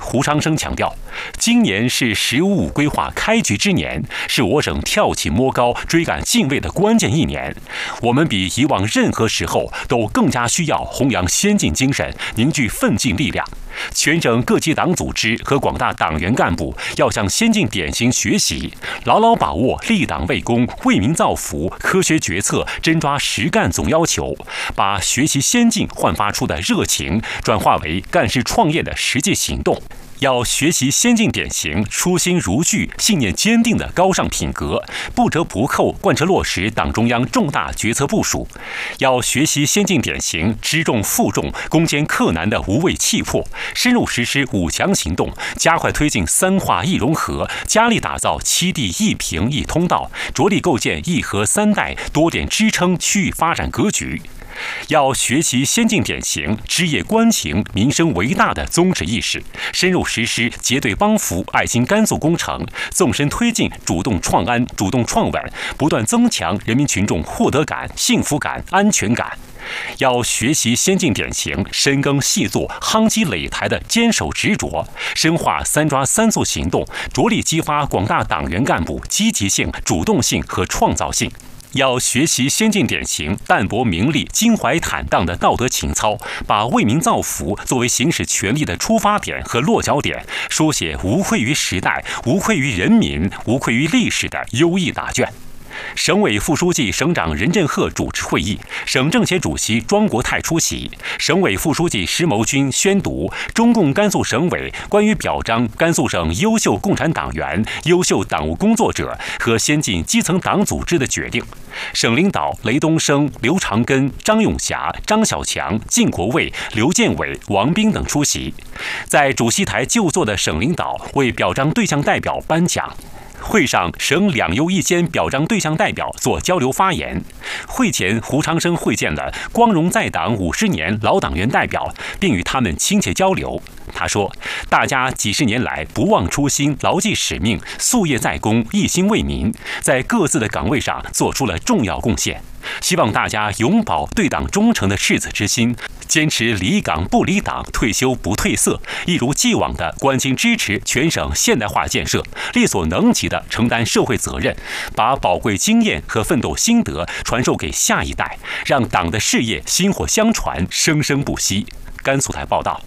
胡长生强调，今年是“十五五”规划开局之年，是我省跳起摸高、追赶敬畏的关键一年。我们比以往任何时候都更加需要弘扬先进精神，凝聚奋进力量。全省各级党组织和广大党员干部要向先进典型学习，牢牢把握立党为公、为民造福、科学决策、真抓实干总要求，把学习先进焕发出的热情转化为干事创业的实际行动。要学习先进典型，初心如炬、信念坚定的高尚品格，不折不扣贯彻落实党中央重大决策部署；要学习先进典型，知重负重、攻坚克难的无畏气魄，深入实施5强行动，加快推进3化1融合，加力打造7地1平1通道，着力构建1核3带多点支撑区域发展格局。要学习先进典型，枝叶关情、民生为大的宗旨意识，深入实施结对帮扶、爱心甘肃工程，纵深推进主动创安、主动创稳，不断增强人民群众获得感、幸福感、安全感。要学习先进典型，深耕细作、夯基垒台的坚守执着，深化3抓3促行动，着力激发广大党员干部积极性、主动性和创造性。要学习先进典型，淡泊名利、襟怀坦荡的道德情操，把为民造福作为行使权力的出发点和落脚点，书写无愧于时代、无愧于人民、无愧于历史的优异答卷。省委副书记、省长任振赫主持会议，省政协主席庄国泰出席。省委副书记石谋军宣读中共甘肃省委关于表彰甘肃省优秀共产党员、优秀党务工作者和先进基层党组织的决定。省领导雷东升、刘长根、张永霞、张小强、靳国卫、刘建伟、王斌等出席。在主席台就座的省领导为表彰对象代表颁奖。会上，省2优1先表彰对象代表做交流发言。会前，胡长生会见了光荣在党50年老党员代表，并与他们亲切交流。他说：“大家几十年来不忘初心，牢记使命，夙夜在公，一心为民，在各自的岗位上做出了重要贡献。希望大家永葆对党忠诚的赤子之心，坚持离岗不离党、退休不褪色，一如既往地关心支持全省现代化建设，力所能及地承担社会责任，把宝贵经验和奋斗心得传授给下一代，让党的事业薪火相传，生生不息。”甘肃台报道。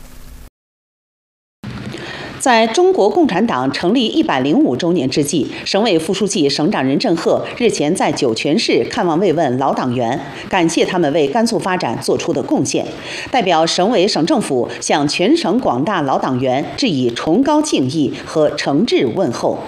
在中国共产党成立105周年之际，省委副书记、省长任振赫日前在酒泉市看望慰问老党员，感谢他们为甘肃发展做出的贡献，代表省委省政府向全省广大老党员致以崇高敬意和诚挚问候。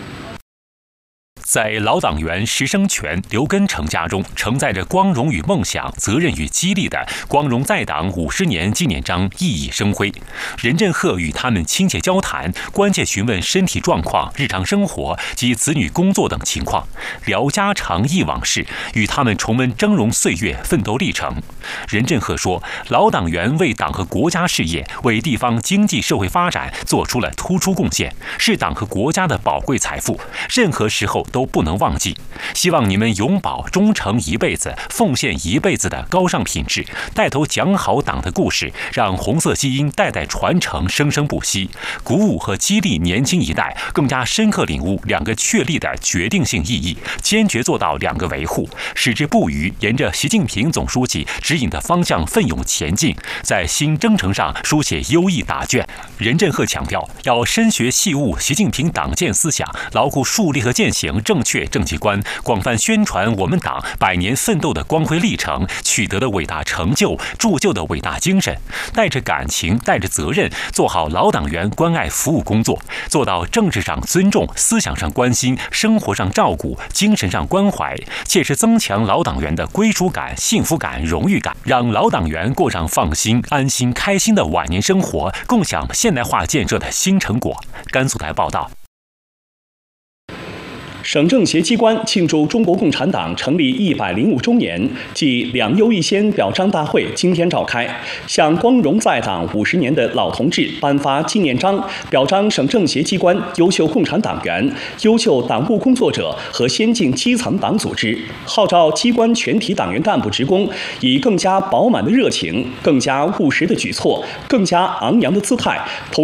在老党员石生全、刘根成家中，承载着光荣与梦想、责任与激励的“光荣在党50年”纪念章熠熠生辉。任振赫与他们亲切交谈，关切询问身体状况、日常生活及子女工作等情况，聊家常忆往事，与他们重温峥嵘岁月、奋斗历程。任振赫说：“老党员为党和国家事业、为地方经济社会发展做出了突出贡献，是党和国家的宝贵财富，任何时候都不能忘记。希望你们永葆忠诚一辈子、奉献一辈子的高尚品质，带头讲好党的故事，让红色基因代代传承、生生不息，鼓舞和激励年轻一代更加深刻领悟2个确立的决定性意义，坚决做到2个维护，矢志不渝，沿着习近平总书记指引的方向奋勇前进，在新征程上书写优异答卷。”任振赫强调，要深学细悟习近平党建思想，牢固树立和践行正确政绩观，广泛宣传我们党100年奋斗的光辉历程、取得的伟大成就、铸就的伟大精神，带着感情、带着责任，做好老党员关爱服务工作，做到政治上尊重、思想上关心、生活上照顾、精神上关怀，切实增强老党员的归属感、幸福感、荣誉感，让老党员过上放心、安心、开心的晚年生活，共享现代化建设的新成果。甘肃台报道。 省政协机关庆祝中国共产党成立105周年暨2优1先表彰大会今天召开，向光荣在党50年的老同志颁发纪念章，表彰省政协机关优秀共产党员、优秀党务工作者和先进基层党组织，号召机关全体党员干部职工以更加饱满的热情、更加务实的举措、更加昂扬的姿态，